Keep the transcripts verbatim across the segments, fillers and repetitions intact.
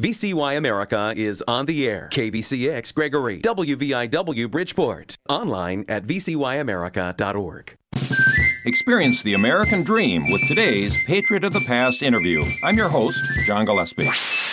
V C Y America is on the air. K V C X Gregory, W V I W Bridgeport. Online at v c y america dot org. Experience the American dream with today's Patriot of the Past interview. I'm your host, John Gillespie.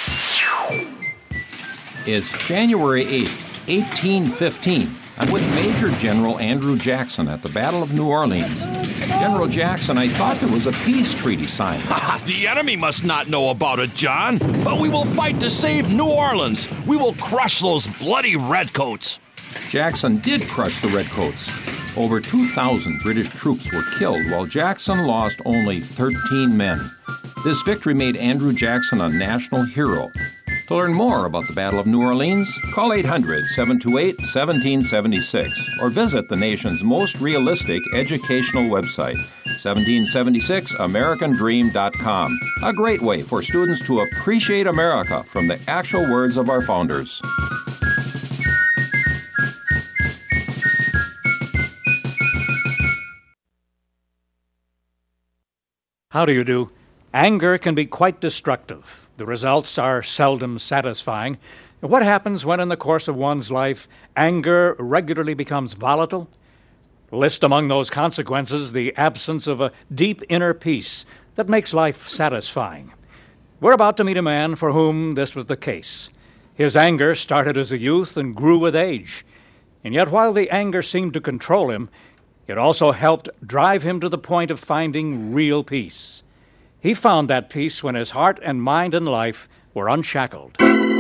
It's January eighth, eighteen fifteen. I'm with Major General Andrew Jackson at the Battle of New Orleans. General Jackson, I thought there was a peace treaty signed. The enemy must not know about it, John. But we will fight to save New Orleans. We will crush those bloody redcoats. Jackson did crush the redcoats. Over two thousand British troops were killed, while Jackson lost only thirteen men. This victory made Andrew Jackson a national hero. To learn more about the Battle of New Orleans, call eight hundred, seven two eight, one seven seven six or visit the nation's most realistic educational website, seventeen seventy-six american dream dot com. A great way for students to appreciate America from the actual words of our founders. How do you do? Anger can be quite destructive. The results are seldom satisfying. What happens when, in the course of one's life, anger regularly becomes volatile? List among those consequences the absence of a deep inner peace that makes life satisfying. We're about to meet a man for whom this was the case. His anger started as a youth and grew with age. And yet, while the anger seemed to control him, it also helped drive him to the point of finding real peace. He found that peace when his heart and mind and life were unshackled.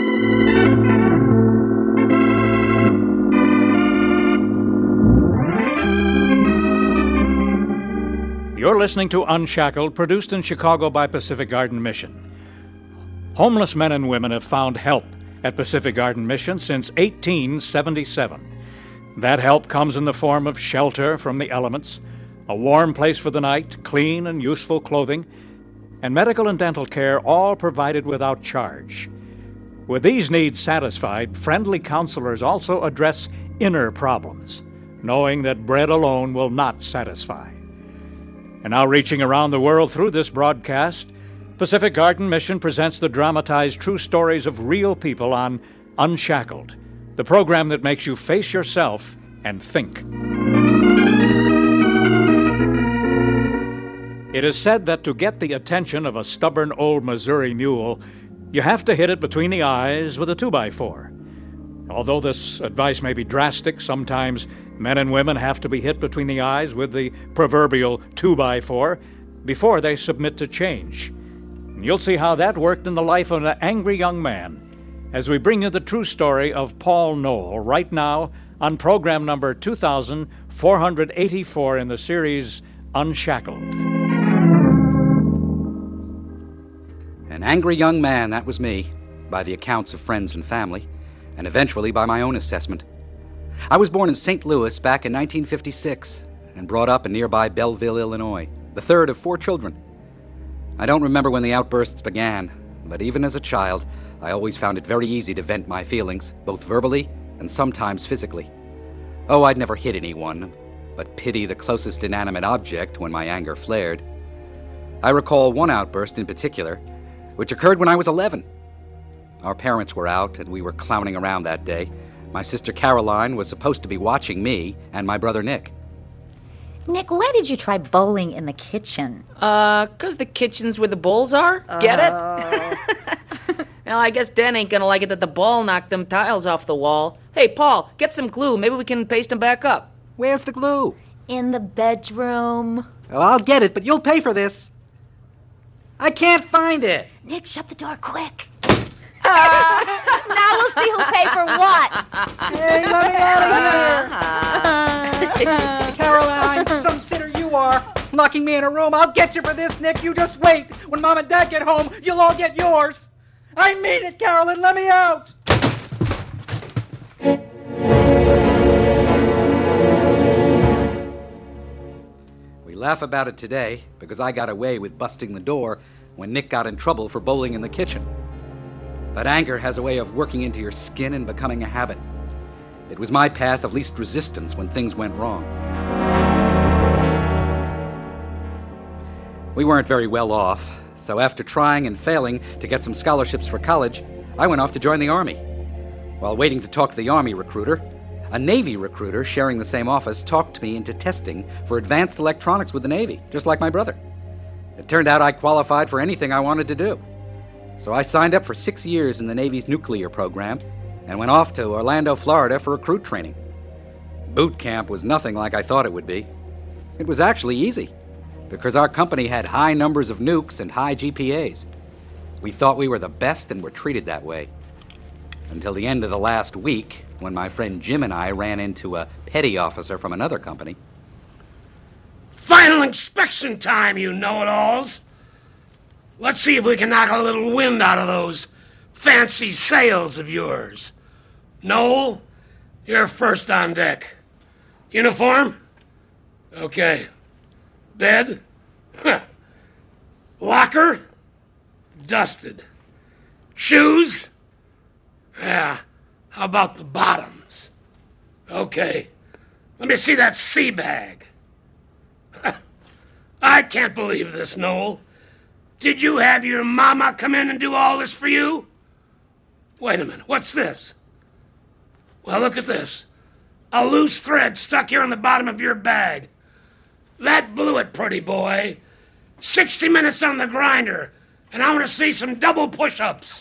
You're listening to Unshackled, produced in Chicago by Pacific Garden Mission. Homeless men and women have found help at Pacific Garden Mission since eighteen seventy-seven. That help comes in the form of shelter from the elements, a warm place for the night, clean and useful clothing, and medical and dental care, all provided without charge. With these needs satisfied, friendly counselors also address inner problems, knowing that bread alone will not satisfy. And now, reaching around the world through this broadcast, Pacific Garden Mission presents the dramatized true stories of real people on Unshackled, the program that makes you face yourself and think. It is said that to get the attention of a stubborn old Missouri mule, you have to hit it between the eyes with a two by four. Although this advice may be drastic, sometimes men and women have to be hit between the eyes with the proverbial two by four before they submit to change. And you'll see how that worked in the life of an angry young man as we bring you the true story of Paul Noel right now on program number two thousand four hundred eighty-four in the series Unshackled. An angry young man, that was me, by the accounts of friends and family, and eventually by my own assessment. I was born in Saint Louis back in nineteen fifty-six and brought up in nearby Belleville, Illinois, the third of four children. I don't remember when the outbursts began, but even as a child, I always found it very easy to vent my feelings, both verbally and sometimes physically. Oh, I'd never hit anyone, but pity the closest inanimate object when my anger flared. I recall one outburst in particular, which occurred when I was eleven. Our parents were out, and we were clowning around that day. My sister Caroline was supposed to be watching me and my brother Nick. Nick, why did you try bowling in the kitchen? Uh, 'cause the kitchen's where the bowls are. Uh... Get it? Well, I guess Dan ain't gonna like it that the ball knocked them tiles off the wall. Hey, Paul, get some glue. Maybe we can paste them back up. Where's the glue? In the bedroom. Well, I'll get it, but you'll pay for this. I can't find it. Nick, shut the door quick. Uh, now we'll see who'll pay for what. Hey, let me out of here. Caroline, some sinner you are. Locking me in a room. I'll get you for this, Nick. You just wait. When Mom and Dad get home, you'll all get yours. I mean it, Carolyn. Let me out. We laugh about it today because I got away with busting the door when Nick got in trouble for bowling in the kitchen. But anger has a way of working into your skin and becoming a habit. It was my path of least resistance when things went wrong. We weren't very well off, so after trying and failing to get some scholarships for college, I went off to join the Army. While waiting to talk to the Army recruiter, a Navy recruiter sharing the same office talked me into testing for advanced electronics with the Navy, just like my brother. It turned out I qualified for anything I wanted to do. So I signed up for six years in the Navy's nuclear program and went off to Orlando, Florida for recruit training. Boot camp was nothing like I thought it would be. It was actually easy, because our company had high numbers of nukes and high G P As. We thought we were the best and were treated that way. Until the end of the last week, when my friend Jim and I ran into a petty officer from another company. Final inspection time, you know-it-alls. Let's see if we can knock a little wind out of those fancy sails of yours. Noel, you're first on deck. Uniform? Okay. Bed? Huh. Locker? Dusted. Shoes? Yeah. How about the bottoms? Okay. Let me see that sea bag. I can't believe this, Noel. Did you have your mama come in and do all this for you? Wait a minute, what's this? Well, look at this. A loose thread stuck here on the bottom of your bag. That blew it, pretty boy. Sixty minutes on the grinder, and I want to see some double push-ups.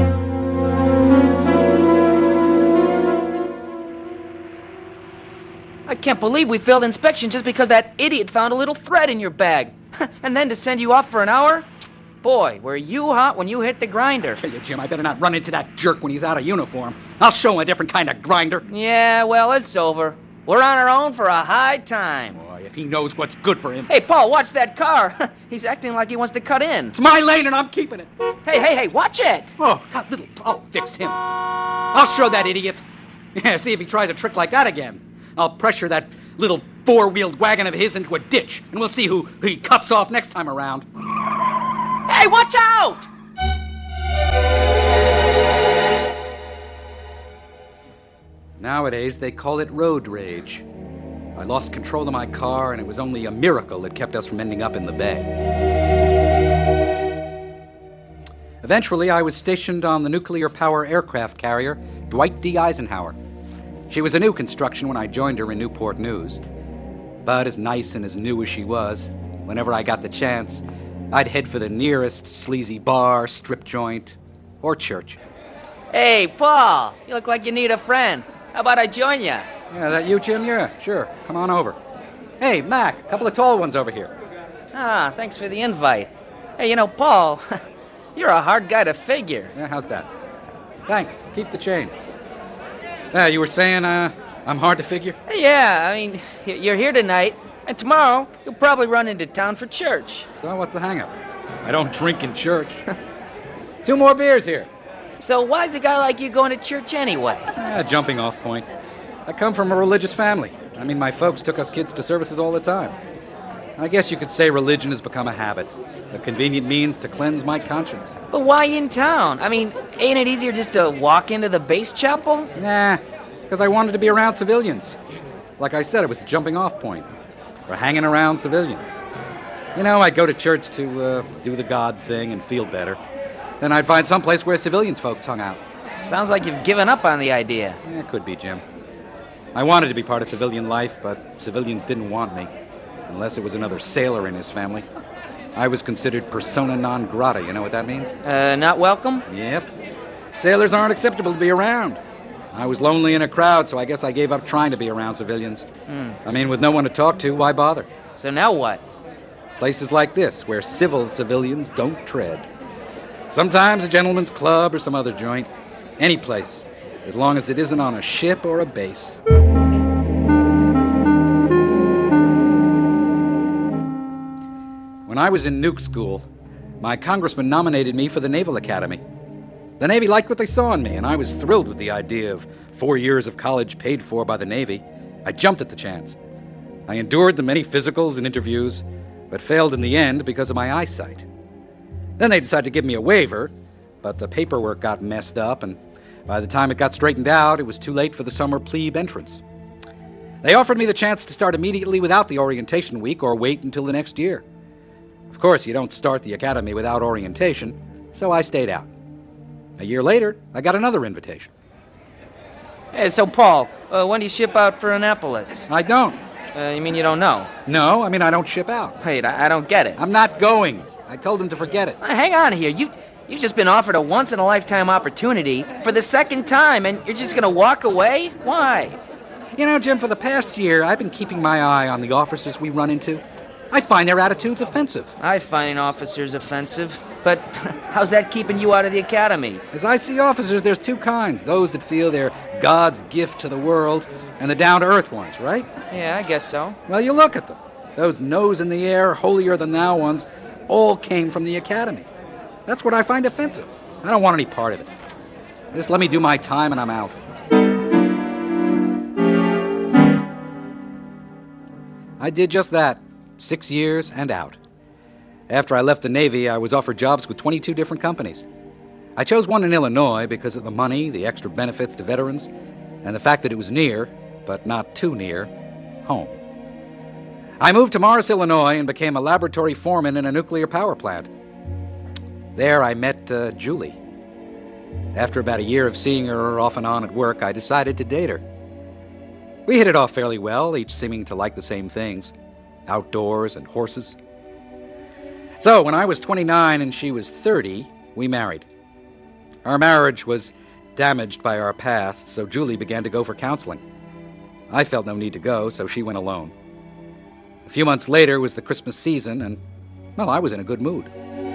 I can't believe we failed inspection just because that idiot found a little thread in your bag. And then to send you off for an hour? Boy, were you hot when you hit the grinder. I tell you, Jim, I better not run into that jerk when he's out of uniform. I'll show him a different kind of grinder. Yeah, well, it's over. We're on our own for a high time. Boy, if he knows what's good for him. Hey, Paul, watch that car. He's acting like he wants to cut in. It's my lane and I'm keeping it. Hey, hey, hey, watch it. Oh, God, little, I'll fix him. I'll show that idiot. Yeah, see if he tries a trick like that again. I'll pressure that little four-wheeled wagon of his into a ditch, and we'll see who, who he cuts off next time around. Hey, watch out! Nowadays, they call it road rage. I lost control of my car, and it was only a miracle that kept us from ending up in the bay. Eventually, I was stationed on the nuclear power aircraft carrier Dwight D. Eisenhower. She was a new construction when I joined her in Newport News. But as nice and as new as she was, whenever I got the chance, I'd head for the nearest sleazy bar, strip joint, or church. Hey, Paul, you look like you need a friend. How about I join you? Yeah, that you, Jim? Yeah, sure. Come on over. Hey, Mac, a couple of tall ones over here. Ah, thanks for the invite. Hey, you know, Paul, you're a hard guy to figure. Yeah, how's that? Thanks. Keep the change. Yeah, you were saying, uh, I'm hard to figure? Yeah, I mean, you're here tonight, and tomorrow you'll probably run into town for church. So what's the hang-up? I don't drink in church. Two more beers here. So why's a guy like you going to church anyway? Ah, jumping off point. I come from a religious family. I mean, my folks took us kids to services all the time. I guess you could say religion has become a habit, a convenient means to cleanse my conscience. But why in town? I mean, ain't it easier just to walk into the base chapel? Nah, because I wanted to be around civilians. Like I said, it was a jumping off point for hanging around civilians. You know, I'd go to church to uh, do the God thing and feel better. Then I'd find someplace where civilians folks hung out. Sounds like you've given up on the idea. Yeah, it could be, Jim. I wanted to be part of civilian life, but civilians didn't want me. Unless it was another sailor in his family. I was considered persona non grata. You know what that means? Uh, not welcome? Yep. Sailors aren't acceptable to be around. I was lonely in a crowd, so I guess I gave up trying to be around civilians. Mm. I mean, with no one to talk to, why bother? So now what? Places like this, where civil civilians don't tread. Sometimes a gentleman's club or some other joint. Any place, as long as it isn't on a ship or a base. When I was in nuke school, my congressman nominated me for the Naval Academy. The Navy liked what they saw in me, and I was thrilled with the idea of four years of college paid for by the Navy. I jumped at the chance. I endured the many physicals and interviews, but failed in the end because of my eyesight. Then they decided to give me a waiver, but the paperwork got messed up, and by the time it got straightened out, it was too late for the summer plebe entrance. They offered me the chance to start immediately without the orientation week or wait until the next year. Of course, you don't start the academy without orientation, so I stayed out. A year later, I got another invitation. Hey, so Paul, uh, when do you ship out for Annapolis? I don't. Uh, you mean you don't know? No, I mean I don't ship out. Wait, I, I don't get it. I'm not going. I told him to forget it. Uh, hang on here. You, you've just been offered a once-in-a-lifetime opportunity for the second time, and you're just going to walk away? Why? You know, Jim, for the past year, I've been keeping my eye on the officers we run into. I find their attitudes offensive. I find officers offensive. But how's that keeping you out of the academy? As I see officers, there's two kinds. Those that feel they're God's gift to the world, and the down-to-earth ones, right? Yeah, I guess so. Well, you look at them. Those nose-in-the-air, holier-than-thou ones all came from the academy. That's what I find offensive. I don't want any part of it. Just let me do my time and I'm out. I did just that. Six years and out. After I left the Navy, I was offered jobs with twenty-two different companies. I chose one in Illinois because of the money, the extra benefits to veterans, and the fact that it was near, but not too near, home. I moved to Morris, Illinois, and became a laboratory foreman in a nuclear power plant. There I met uh, Julie. After about a year of seeing her off and on at work, I decided to date her. We hit it off fairly well, each seeming to like the same things, outdoors and horses. So, when I was twenty-nine and she was thirty, we married. Our marriage was damaged by our past, so Julie began to go for counseling. I felt no need to go, so she went alone. A few months later was the Christmas season, and, well, I was in a good mood.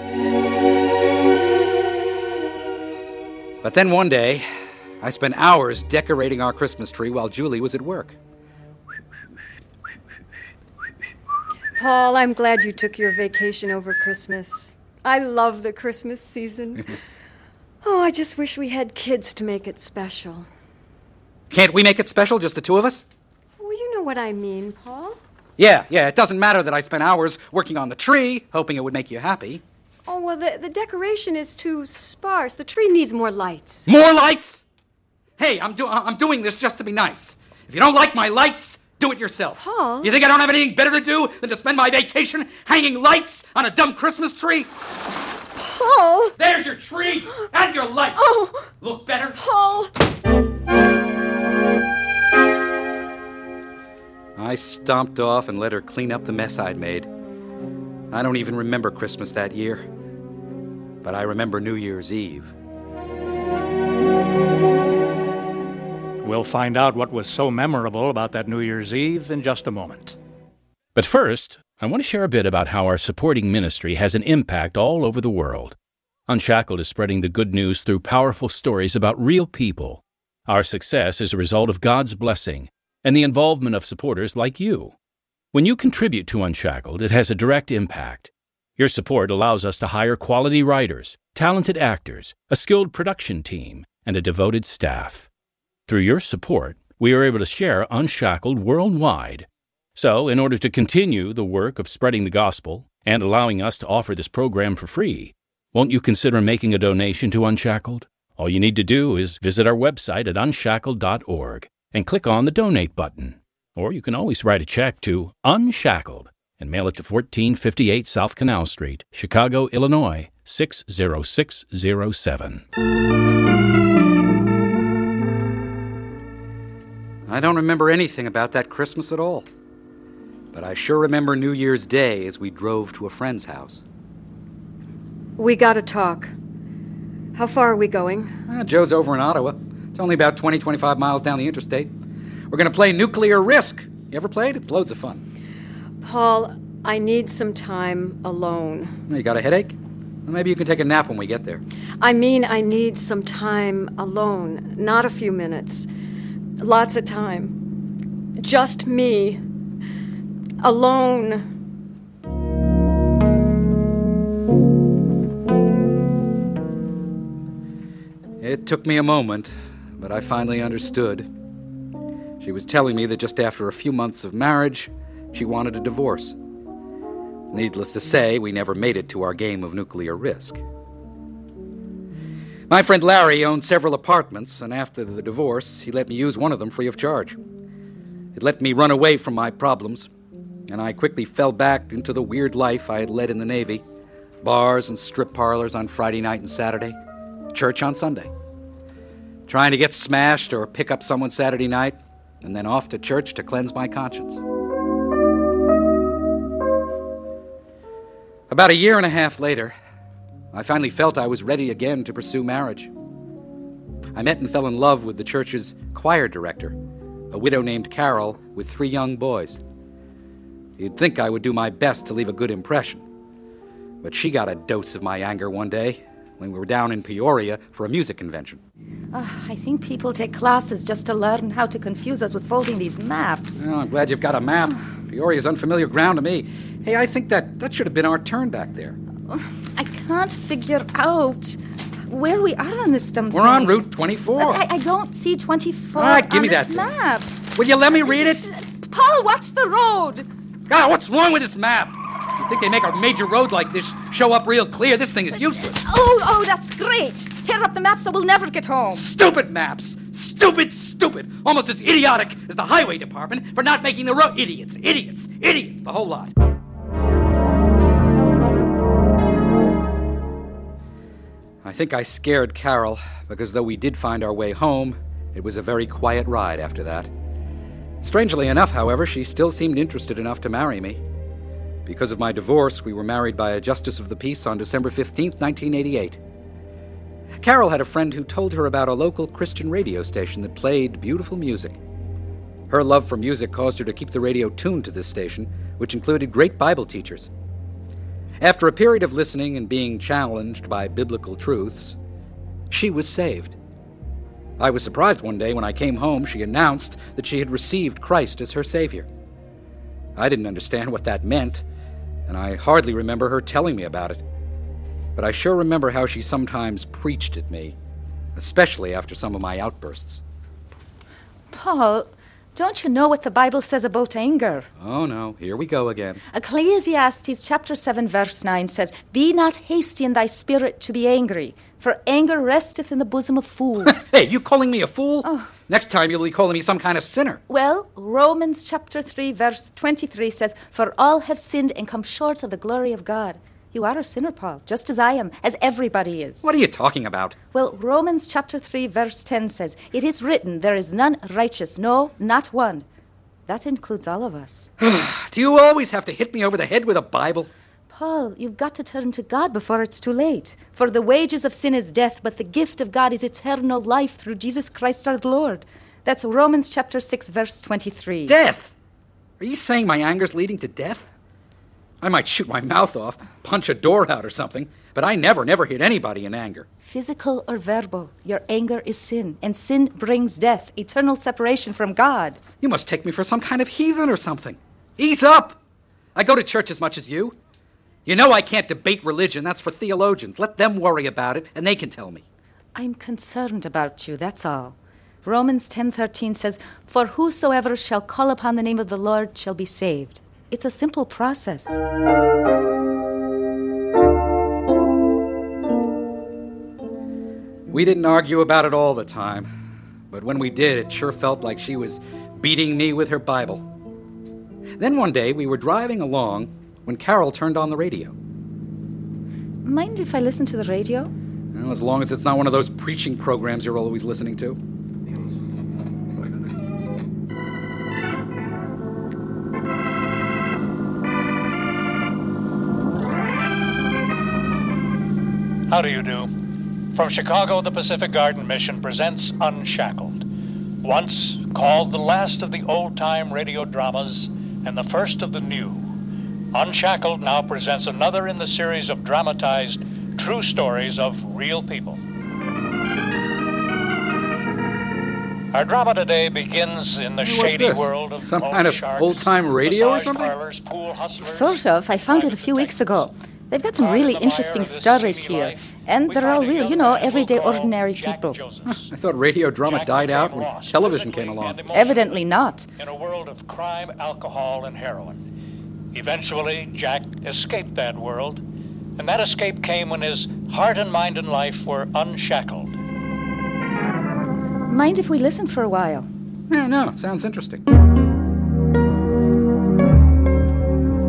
But then one day, I spent hours decorating our Christmas tree while Julie was at work. Paul, I'm glad you took your vacation over Christmas. I love the Christmas season. Oh, I just wish we had kids to make it special. Can't we make it special, just the two of us? Well, you know what I mean, Paul. Yeah, yeah, it doesn't matter that I spent hours working on the tree, hoping it would make you happy. Oh, well, the, the decoration is too sparse. The tree needs more lights. More lights? Hey, I'm, do- I'm doing this just to be nice. If you don't like my lights, do it yourself. Paul? You think I don't have anything better to do than to spend my vacation hanging lights on a dumb Christmas tree? Paul! There's your tree and your lights. Oh! Look better? Paul! I stomped off and let her clean up the mess I'd made. I don't even remember Christmas that year, but I remember New Year's Eve. We'll find out what was so memorable about that New Year's Eve in just a moment. But first, I want to share a bit about how our supporting ministry has an impact all over the world. Unshackled is spreading the good news through powerful stories about real people. Our success is a result of God's blessing and the involvement of supporters like you. When you contribute to Unshackled, it has a direct impact. Your support allows us to hire quality writers, talented actors, a skilled production team, and a devoted staff. Through your support, we are able to share Unshackled worldwide. So, in order to continue the work of spreading the gospel and allowing us to offer this program for free, won't you consider making a donation to Unshackled? All you need to do is visit our website at unshackled dot org and click on the Donate button. Or you can always write a check to Unshackled and mail it to fourteen fifty-eight South Canal Street, Chicago, Illinois, six zero six zero seven. I don't remember anything about that Christmas at all. But I sure remember New Year's Day as we drove to a friend's house. We gotta talk. How far are we going? Ah, Joe's over in Ottawa. It's only about twenty, twenty-five miles down the interstate. We're going to play Nuclear Risk. You ever played? It's loads of fun. Paul, I need some time alone. You got a headache? Well, maybe you can take a nap when we get there. I mean, I need some time alone. Not a few minutes. Lots of time. Just me. Alone. It took me a moment, but I finally understood. She was telling me that just after a few months of marriage, she wanted a divorce. Needless to say, we never made it to our game of Nuclear Risk. My friend Larry owned several apartments, and after the divorce, he let me use one of them free of charge. It let me run away from my problems, and I quickly fell back into the weird life I had led in the Navy. Bars and strip parlors on Friday night and Saturday, church on Sunday. Trying to get smashed or pick up someone Saturday night, and then off to church to cleanse my conscience. About a year and a half later, I finally felt I was ready again to pursue marriage. I met and fell in love with the church's choir director, a widow named Carol with three young boys. You'd think I would do my best to leave a good impression. But she got a dose of my anger one day when we were down in Peoria for a music convention. Oh, I think people take classes just to learn how to confuse us with folding these maps. Oh, I'm glad you've got a map. Peoria's unfamiliar ground to me. Hey, I think that that should have been our turn back there. I can't figure out where we are on this dumb We're on Route twenty-four. I, I don't see twenty-four All right, give on me this that map. Will you let me read it? Paul, watch the road. God, what's wrong with this map? You think they make a major road like this show up real clear? This thing is useless. Oh, oh, that's great. Tear up the map so we'll never get home. Stupid maps. Stupid, stupid. Almost as idiotic as the highway department for not making the road. Idiots, idiots, idiots. The whole lot. I think I scared Carol, because though we did find our way home, it was a very quiet ride after that. Strangely enough, however, she still seemed interested enough to marry me. Because of my divorce, we were married by a justice of the peace on December fifteenth, nineteen eighty-eight. Carol had a friend who told her about a local Christian radio station that played beautiful music. Her love for music caused her to keep the radio tuned to this station, which included great Bible teachers. After a period of listening and being challenged by biblical truths, she was saved. I was surprised one day when I came home she announced that she had received Christ as her Savior. I didn't understand what that meant, and I hardly remember her telling me about it. But I sure remember how she sometimes preached at me, especially after some of my outbursts. Paul, don't you know what the Bible says about anger? Oh, no. Here we go again. Ecclesiastes chapter seven, verse nine says, "Be not hasty in thy spirit to be angry, for anger resteth in the bosom of fools." Hey, you calling me a fool? Oh. Next time you'll be calling me some kind of sinner. Well, Romans chapter three, verse twenty-three says, "For all have sinned and come short of the glory of God." You are a sinner, Paul, just as I am, as everybody is. What are you talking about? Well, Romans chapter three, verse ten says, "It is written, there is none righteous, no, not one." That includes all of us. Do you always have to hit me over the head with a Bible? Paul, you've got to turn to God before it's too late. For the wages of sin is death, but the gift of God is eternal life through Jesus Christ our Lord. That's Romans chapter six, verse twenty-three. Death? Are you saying my anger's leading to death? I might shoot my mouth off, punch a door out or something, but I never, never hit anybody in anger. Physical or verbal, your anger is sin, and sin brings death, eternal separation from God. You must take me for some kind of heathen or something. Ease up! I go to church as much as you. You know I can't debate religion. That's for theologians. Let them worry about it, and they can tell me. I'm concerned about you, that's all. Romans ten thirteen says, "For whosoever shall call upon the name of the Lord shall be saved." It's a simple process. We didn't argue about it all the time, but when we did, it sure felt like she was beating me with her Bible. Then one day, we were driving along when Carol turned on the radio. Mind if I listen to the radio? Well, as long as it's not one of those preaching programs you're always listening to. How do you do? From Chicago, the Pacific Garden Mission presents Unshackled. Once called the last of the old-time radio dramas and the first of the new, Unshackled now presents another in the series of dramatized true stories of real people. Our drama today begins in the Hey, what's shady this? world of Some loan kind of sharks, old-time radio or massage something? parlors, pool hustlers, Sort of. I found it a few weeks ago. They've got some really interesting stories here. And they're all real, you know, everyday, ordinary people. Huh, I thought radio drama died out when television came along. Evidently not. In a world of crime, alcohol, and heroin. Eventually, Jack escaped that world, and that escape came when his heart and mind and life were unshackled. Mind if we listen for a while? Yeah, no, it sounds interesting.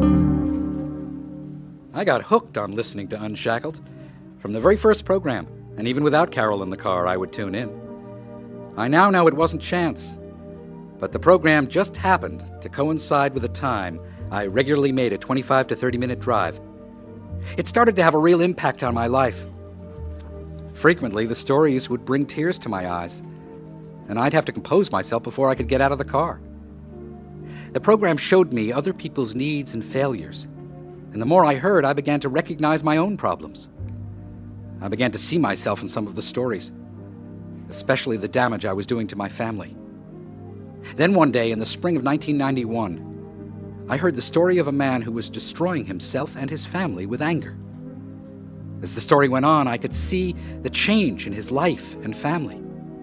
I got hooked on listening to Unshackled. From the very first program, And even without Carol in the car, I would tune in. I now know it wasn't chance, but the program just happened to coincide with the time I regularly made a twenty-five to thirty minute drive. It started to have a real impact on my life. Frequently, the stories would bring tears to my eyes, and I'd have to compose myself before I could get out of the car. The program showed me other people's needs and failures, and the more I heard, I began to recognize my own problems. I began to see myself in some of the stories, especially the damage I was doing to my family. Then one day in the spring of nineteen ninety-one, I heard the story of a man who was destroying himself and his family with anger. As the story went on, I could see the change in his life and family.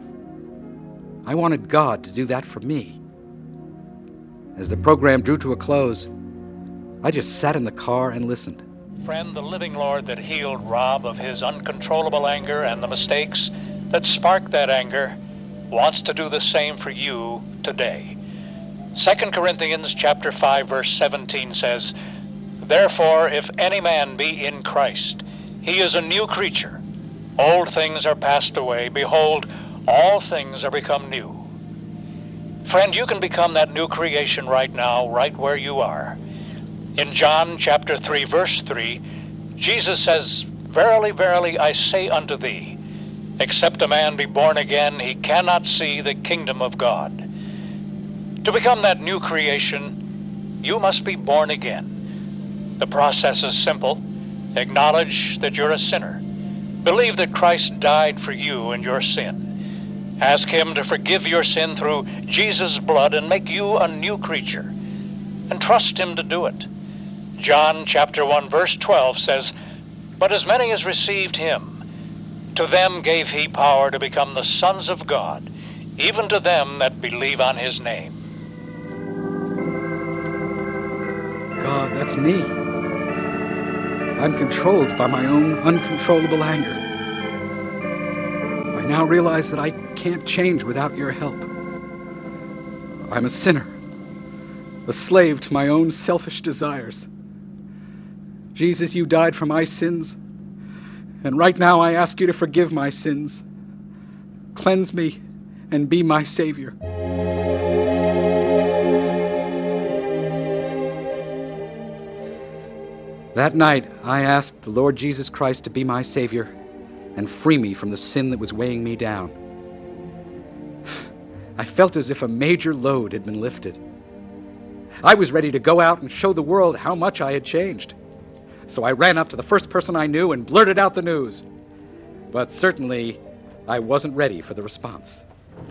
I wanted God to do that for me. As the program drew to a close, I just sat in the car and listened. Friend, the living Lord that healed Rob of his uncontrollable anger and the mistakes that sparked that anger wants to do the same for you today. Second Corinthians chapter five verse seventeen says, "Therefore, if any man be in Christ, he is a new creature. Old things are passed away. Behold, all things are become new." Friend, you can become that new creation right now, right where you are. In John chapter three verse three, Jesus says, "Verily, verily, I say unto thee, except a man be born again, he cannot see the kingdom of God." To become that new creation, you must be born again. The process is simple. Acknowledge that you're a sinner. Believe that Christ died for you and your sin. Ask him to forgive your sin through Jesus' blood and make you a new creature. And trust him to do it. John chapter one verse twelve says, "But as many as received him, to them gave he power to become the sons of God, even to them that believe on his name." God, that's me. I'm controlled by my own uncontrollable anger. I now realize that I can't change without your help. I'm a sinner, a slave to my own selfish desires. Jesus, you died for my sins, and right now I ask you to forgive my sins. Cleanse me and be my Savior. That night, I asked the Lord Jesus Christ to be my Savior and free me from the sin that was weighing me down. I felt as if a major load had been lifted. I was ready to go out and show the world how much I had changed. So I ran up to the first person I knew and blurted out the news. But certainly, I wasn't ready for the response.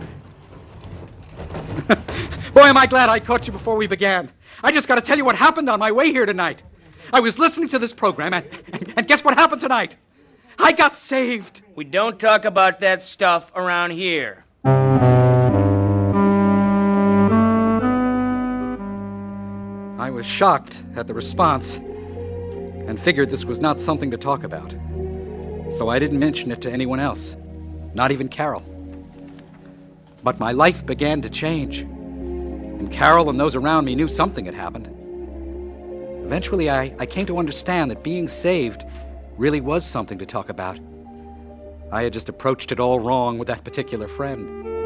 Boy, am I glad I caught you before we began. I just got to tell you what happened on my way here tonight. I was listening to this program, and, and, and guess what happened tonight? I got saved. We don't talk about that stuff around here. I was shocked at the response and figured this was not something to talk about. So I didn't mention it to anyone else, not even Carol. But my life began to change, and Carol and those around me knew something had happened. Eventually, I, I came to understand that being saved really was something to talk about. I had just approached it all wrong with that particular friend.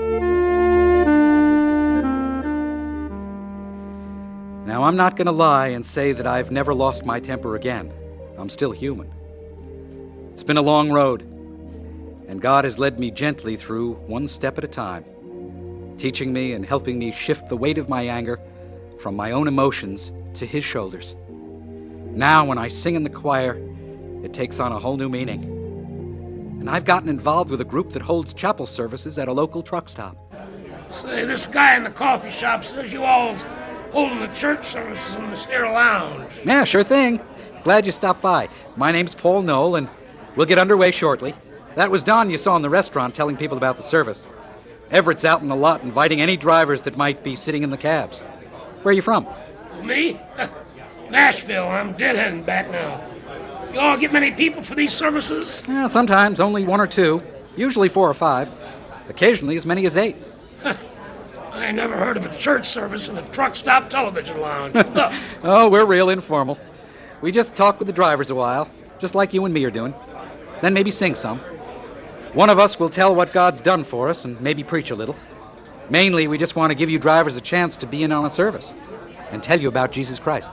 Now, I'm not going to lie and say that I've never lost my temper again. I'm still human. It's been a long road, and God has led me gently through one step at a time, teaching me and helping me shift the weight of my anger from my own emotions to his shoulders. Now, when I sing in the choir, it takes on a whole new meaning. And I've gotten involved with a group that holds chapel services at a local truck stop. Say, this guy in the coffee shop says you all holding the church services in this here lounge. Yeah, sure thing. Glad you stopped by. My name's Paul Knoll, and we'll get underway shortly. That was Don you saw in the restaurant telling people about the service. Everett's out in the lot inviting any drivers that might be sitting in the cabs. Where are you from? Me? Nashville. I'm deadheading back now. You all get many people for these services? Yeah, sometimes only one or two. Usually four or five. Occasionally as many as eight. I never heard of a church service in a truck stop television lounge. Oh, we're real informal. We just talk with the drivers a while, just like you and me are doing. Then maybe sing some. One of us will tell what God's done for us and maybe preach a little. Mainly, we just want to give you drivers a chance to be in on a service and tell you about Jesus Christ.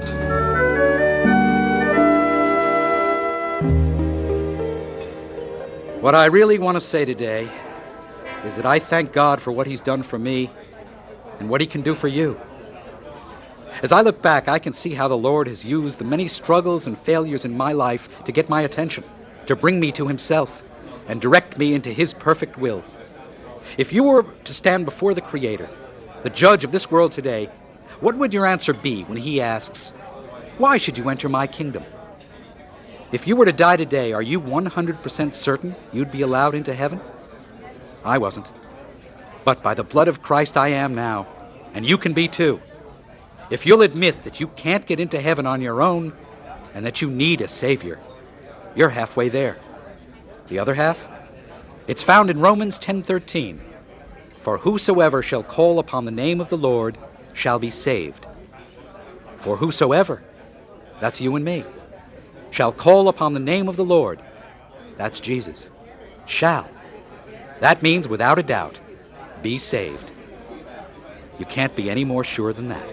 What I really want to say today is that I thank God for what He's done for me and what He can do for you. As I look back, I can see how the Lord has used the many struggles and failures in my life to get my attention, to bring me to Himself, and direct me into His perfect will. If you were to stand before the Creator, the judge of this world today, what would your answer be when He asks, "Why should you enter my kingdom?" If you were to die today, are you one hundred percent certain you'd be allowed into heaven? I wasn't. But by the blood of Christ I am now, and you can be too. If you'll admit that you can't get into heaven on your own and that you need a Savior, you're halfway there. The other half? It's found in Romans ten thirteen. For whosoever shall call upon the name of the Lord shall be saved. For whosoever, that's you and me, shall call upon the name of the Lord, that's Jesus, shall. That means without a doubt, be saved. You can't be any more sure than that.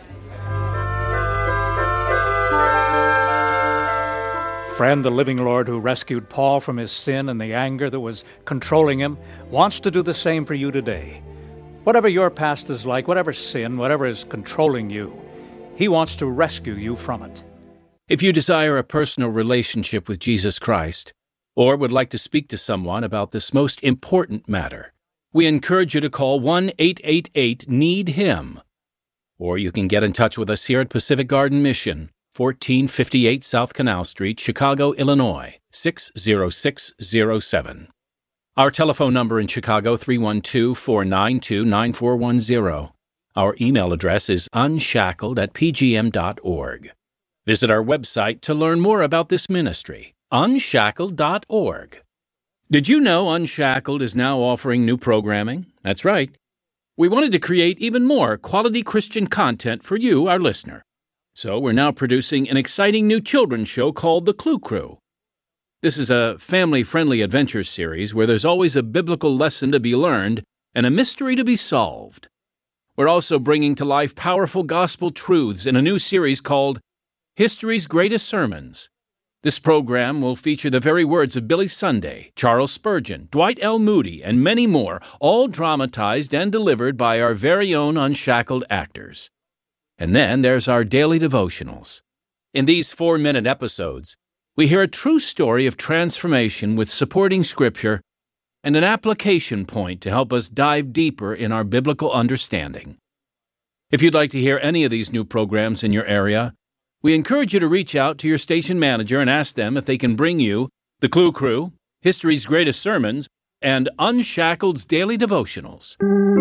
Friend, the living Lord who rescued Paul from his sin and the anger that was controlling him wants to do the same for you today. Whatever your past is like, whatever sin, whatever is controlling you, He wants to rescue you from it. If you desire a personal relationship with Jesus Christ, or would like to speak to someone about this most important matter, we encourage you to call one eight eight eight need him. Or you can get in touch with us here at Pacific Garden Mission, fourteen fifty-eight South Canal Street, Chicago, Illinois, six zero six zero seven. Our telephone number in Chicago, three one two, four nine two, nine four one zero. Our email address is unshackled at p g m dot org. Visit our website to learn more about this ministry, unshackled dot org. Did you know Unshackled is now offering new programming? That's right. We wanted to create even more quality Christian content for you, our listener. So we're now producing an exciting new children's show called The Clue Crew. This is a family-friendly adventure series where there's always a biblical lesson to be learned and a mystery to be solved. We're also bringing to life powerful gospel truths in a new series called History's Greatest Sermons. This program will feature the very words of Billy Sunday, Charles Spurgeon, Dwight L. Moody, and many more, all dramatized and delivered by our very own Unshackled actors. And then there's our daily devotionals. In these four-minute episodes, we hear a true story of transformation with supporting scripture and an application point to help us dive deeper in our biblical understanding. If you'd like to hear any of these new programs in your area, we encourage you to reach out to your station manager and ask them if they can bring you The Clue Crew, History's Greatest Sermons, and Unshackled's Daily Devotionals.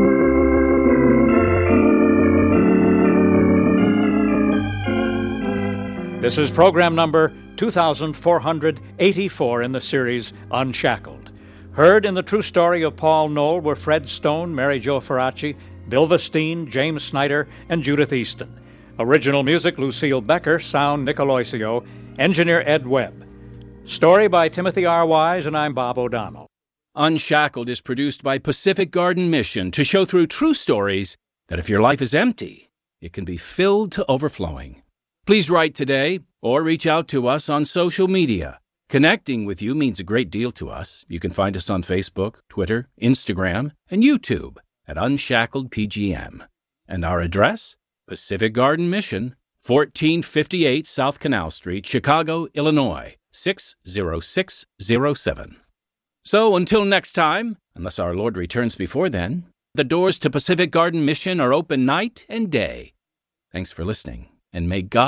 This is program number two thousand four hundred eighty-four in the series Unshackled. Heard in the true story of Paul Knoll were Fred Stone, Mary Jo Ferracci, Bill Vestine, James Snyder, and Judith Easton. Original music, Lucille Becker. Sound, Nick Aloisio. Engineer, Ed Webb. Story by Timothy R. Wise, and I'm Bob O'Donnell. Unshackled is produced by Pacific Garden Mission to show through true stories that if your life is empty, it can be filled to overflowing. Please write today or reach out to us on social media. Connecting with you means a great deal to us. You can find us on Facebook, Twitter, Instagram, and YouTube at Unshackled P G M. And our address? Pacific Garden Mission, fourteen fifty-eight South Canal Street, Chicago, Illinois, six zero six zero seven. So until next time, unless our Lord returns before then, the doors to Pacific Garden Mission are open night and day. Thanks for listening, and may God